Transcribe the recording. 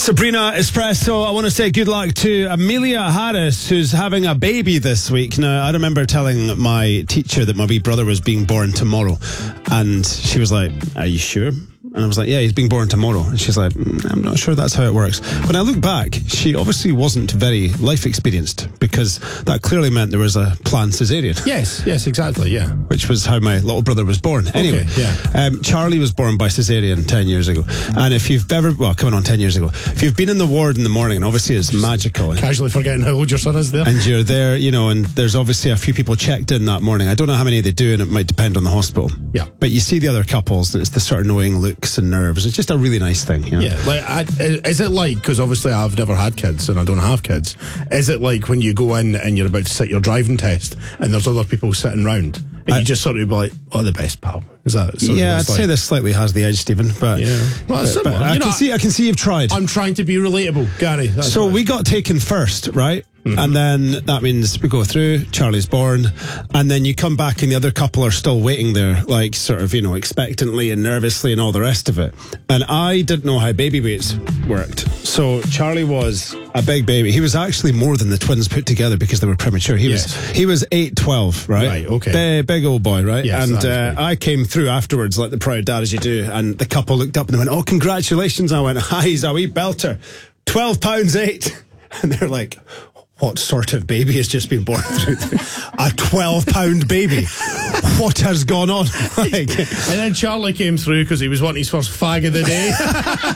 Sabrina Espresso, I want to say good luck to Amelia Harris, who's having a baby this week. Now, I remember telling my teacher that my wee brother was being born tomorrow, and she was like, "Are you sure?" And I was like, "Yeah, he's being born tomorrow." And she's like, "I'm not sure that's how it works." When I look back, she obviously wasn't very life experienced, because that clearly meant there was a planned cesarean. Yes, exactly, yeah. Which was how my little brother was born. Anyway, Charlie was born by cesarean 10 years ago. And if you've ever, coming on 10 years ago, if you've been in the ward in the morning, and obviously it's magical. Casually forgetting how old your son is there. And you're there, and there's obviously a few people checked in that morning. I don't know how many they do, and it might depend on the hospital. Yeah. But you see the other couples, and it's the sort of knowing looks and nerves. It's just a really nice thing. Yeah, is it like, because obviously I've never had kids and I don't have kids, is it like when you go in and you're about to sit your driving test and there's other people sitting round and you just sort of be like, "Oh, the best, pal"? Is that sort of I'd say this slightly has the edge, Stephen, but well, it's but I can see you've tried. I'm trying to be relatable, Gary. So we got taken first, right? Mm-hmm. And then that means we go through, Charlie's born, and then you come back and the other couple are still waiting there, like sort of, expectantly and nervously and all the rest of it. And I didn't know how baby weights worked. So Charlie was a big baby. He was actually more than the twins put together because they were premature. He was 8'12", right? Right, okay. Big old boy, right? Yes, and I came through afterwards like the proud dad as you do, and the couple looked up and they went, "Oh, congratulations." I went, "Hi, he's a wee belter. 12 pounds 8." And they're like, "What sort of baby has just been born through?" A 12-pound baby. What has gone on? And then Charlie came through because he was wanting his first fag of the day.